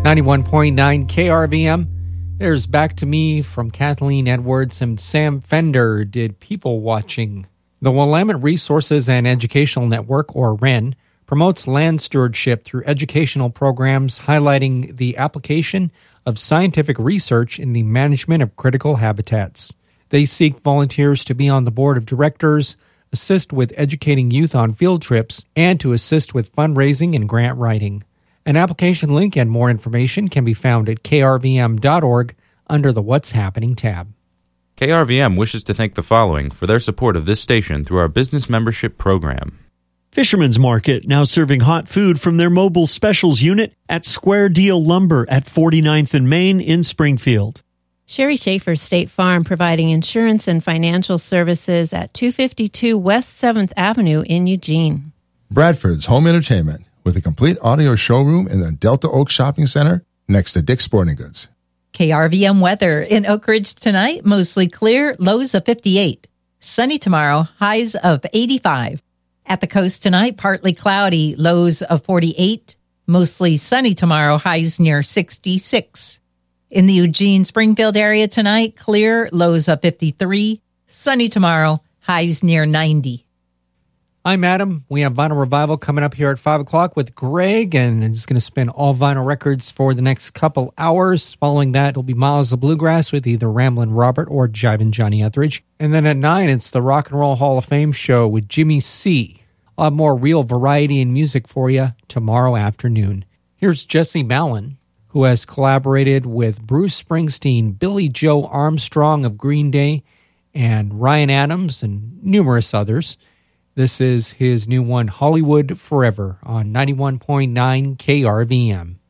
91.9 KRVM. There's Back to Me from Kathleen Edwards and Sam Fender did People Watching. The Willamette Resources and Educational Network, or WREN, promotes land stewardship through educational programs highlighting the application of scientific research in the management of critical habitats. They seek volunteers to be on the board of directors, assist with educating youth on field trips, and to assist with fundraising and grant writing. An application link and more information can be found at krvm.org under the What's Happening tab. KRVM wishes to thank the following for their support of this station through our business membership program. Fisherman's Market, now serving hot food from their mobile specials unit at Square Deal Lumber at 49th and Main in Springfield. Sherry Schaefer State Farm, providing insurance and financial services at 252 West 7th Avenue in Eugene. Bradford's Home Entertainment, with a complete audio showroom in the Delta Oak Shopping Center next to Dick's Sporting Goods. KRVM weather in Oak Ridge tonight, mostly clear, lows of 58. Sunny tomorrow, highs of 85. At the coast tonight, partly cloudy, lows of 48. Mostly sunny tomorrow, highs near 66. In the Eugene-Springfield area tonight, clear, lows of 53. Sunny tomorrow, highs near 90. I'm Adam. We have Vinyl Revival coming up here at 5 o'clock with Greg, and it's going to spin all vinyl records for the next couple hours. Following that, it'll be Miles of Bluegrass with either Ramblin' Robert or Jivin' Johnny Etheridge. And then at 9, it's the Rock and Roll Hall of Fame show with Jimmy C. I'll have more real variety in music for you tomorrow afternoon. Here's Jesse Malin, who has collaborated with Bruce Springsteen, Billy Joe Armstrong of Green Day, and Ryan Adams, and numerous others. This is his new one, Hollywood Forever, on 91.9 KRVM.